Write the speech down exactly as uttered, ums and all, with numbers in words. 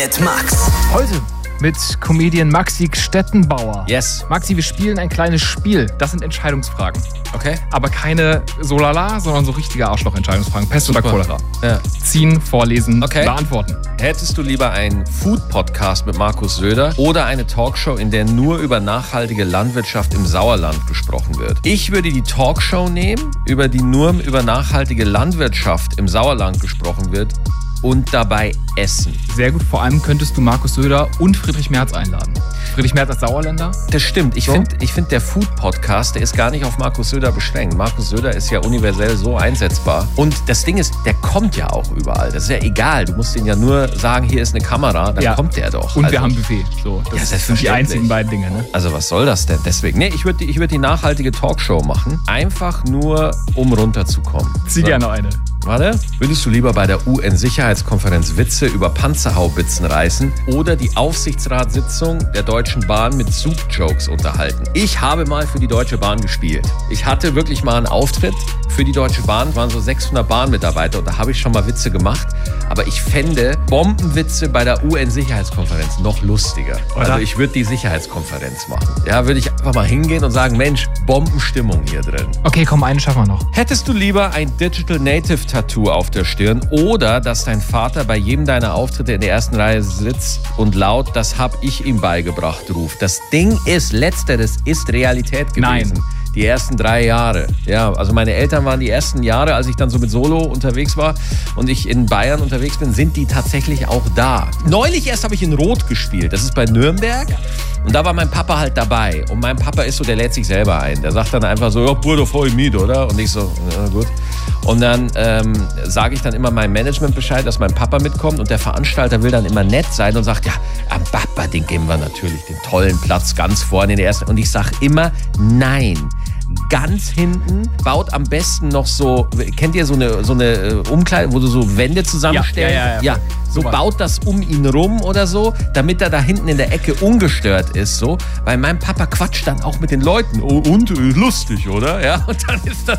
Mit Max. Heute mit Comedian Maxi Stettenbauer. Yes. Maxi, wir spielen ein kleines Spiel. Das sind Entscheidungsfragen. Okay. Aber keine so lala, sondern so richtige Arschloch-Entscheidungsfragen. Pest oder Cholera. Ja. Ziehen, vorlesen, Okay. beantworten. Hättest du lieber einen Food-Podcast mit Markus Söder oder eine Talkshow, in der nur über nachhaltige Landwirtschaft im Sauerland gesprochen wird? Ich würde die Talkshow nehmen, über die nur über nachhaltige Landwirtschaft im Sauerland gesprochen wird und dabei essen. Sehr gut. Vor allem könntest du Markus Söder und Friedrich Merz einladen. Friedrich Merz als Sauerländer. Das stimmt. Ich So? finde, ich find, der Food-Podcast, der ist gar nicht auf Markus Söder beschränkt. Markus Söder ist ja universell so einsetzbar. Und das Ding ist, der kommt ja auch überall. Das ist ja egal. Du musst ihn ja nur sagen, hier ist eine Kamera, dann Ja. kommt der doch. Und Also- wir haben Buffet. So, das Ja, sind die selbstverständlich. einzigen beiden Dinge. Ne? Also was soll das denn? Deswegen, nee, ich würde die, ich würd die nachhaltige Talkshow machen. Einfach nur, um runterzukommen. Zieh So. gerne eine. Warte. Würdest du lieber bei der U N-Sicherheitskonferenz Witze über Panzerhaubitzen reißen oder die Aufsichtsratssitzung der Deutschen Bahn mit Soup-Jokes unterhalten? Ich habe mal für die Deutsche Bahn gespielt. Ich hatte wirklich mal einen Auftritt für die Deutsche Bahn. Es waren so sechshundert Bahnmitarbeiter und da habe ich schon mal Witze gemacht. Aber ich fände Bombenwitze bei der U N-Sicherheitskonferenz noch lustiger. Oder? Also ich würde die Sicherheitskonferenz machen. Ja, würde ich einfach mal hingehen und sagen, Mensch, Bombenstimmung hier drin. Okay, komm, einen schaffen wir noch. Hättest du lieber ein Digital Native Tattoo auf der Stirn oder dass dein Vater bei jedem deiner Auftritte in der ersten Reihe sitzt und laut "Das hab ich ihm beigebracht" ruft? Das Ding ist, letzteres ist Realität gewesen. Nein. Die ersten drei Jahre. Ja, also meine Eltern waren die ersten Jahre, als ich dann so mit Solo unterwegs war und ich in Bayern unterwegs bin, sind die tatsächlich auch da. Neulich erst habe ich in Rot gespielt. Das ist bei Nürnberg. Und da war mein Papa halt dabei. Und mein Papa ist so, der lädt sich selber ein. Der sagt dann einfach so, ja, Bruder, voll Miet, oder? Und ich so, ja, gut. Und dann ähm, sage ich dann immer meinem Management Bescheid, dass mein Papa mitkommt. Und der Veranstalter will dann immer nett sein und sagt, ja, am Papa, den geben wir natürlich den tollen Platz ganz vorne in der ersten. Und ich sage immer, nein. Ganz hinten, baut am besten noch so, kennt ihr so eine, so eine Umkleide, wo du so Wände zusammenstellst? Ja, ja, ja, ja. So Super. baut das um ihn rum oder so, damit er da hinten in der Ecke ungestört ist, so. Weil mein Papa quatscht dann auch mit den Leuten. Oh, und? Lustig, oder? Ja, und dann ist das